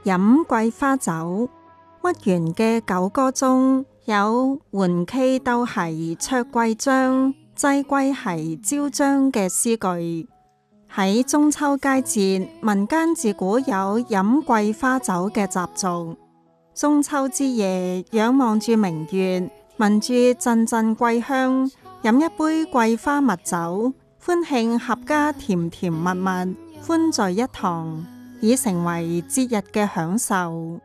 飲桂花酒。屈原嘅九歌中有桓冀鬥兮卓桂章，祭桂兮招章嘅詩句。喺中秋佳節，民間自古有飲桂花酒嘅習俗。中秋之夜，仰望住明月，聞住陣陣桂香，飲一杯桂花蜜酒，歡慶合家甜甜蜜蜜，歡聚一堂，已成為節日嘅享受。